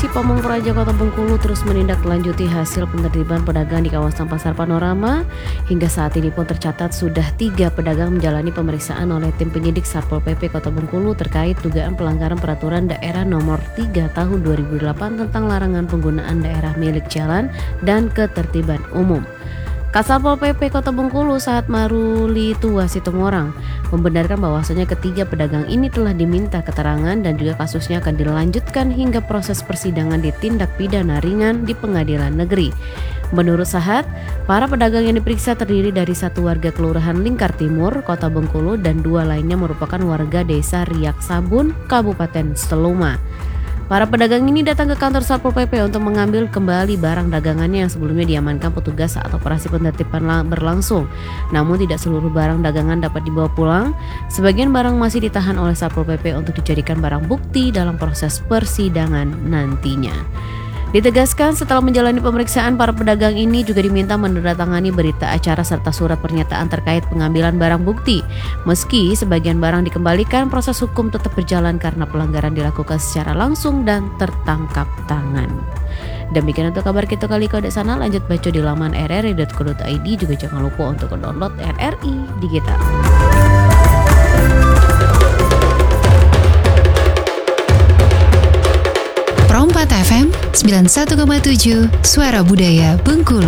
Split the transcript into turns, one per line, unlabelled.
Polisi Pamong Praja Kota Bengkulu terus menindaklanjuti hasil penertiban pedagang di kawasan Pasar Panorama. Hingga saat ini pun tercatat sudah 3 pedagang menjalani pemeriksaan oleh tim penyidik Satpol PP Kota Bengkulu terkait dugaan pelanggaran peraturan daerah nomor 3 tahun 2008 tentang larangan penggunaan daerah milik jalan dan ketertiban umum. Kasatpol PP Kota Bengkulu Sahat Maruli Tua Situmorang membenarkan bahwasanya ketiga pedagang ini telah diminta keterangan dan juga kasusnya akan dilanjutkan hingga proses persidangan di tindak pidana ringan di pengadilan negeri. Menurut Sahat, para pedagang yang diperiksa terdiri dari 1 warga Kelurahan Lingkar Timur, Kota Bengkulu dan 2 lainnya merupakan warga Desa Riak Sabun, Kabupaten Seluma. Para pedagang ini datang ke kantor Satpol PP untuk mengambil kembali barang dagangannya yang sebelumnya diamankan petugas saat operasi penertiban berlangsung. Namun tidak seluruh barang dagangan dapat dibawa pulang. Sebagian barang masih ditahan oleh Satpol PP untuk dijadikan barang bukti dalam proses persidangan nantinya. Ditegaskan setelah menjalani pemeriksaan, para pedagang ini juga diminta menandatangani berita acara serta surat pernyataan terkait pengambilan barang bukti. Meski sebagian barang dikembalikan, proses hukum tetap berjalan karena pelanggaran dilakukan secara langsung dan tertangkap tangan. Demikian untuk kabar kita kali kode sana, lanjut baca di laman rri.co.id. Juga jangan lupa untuk download RRI Digital.
Pro 4 FM 91,7 Suara Budaya Bengkulu.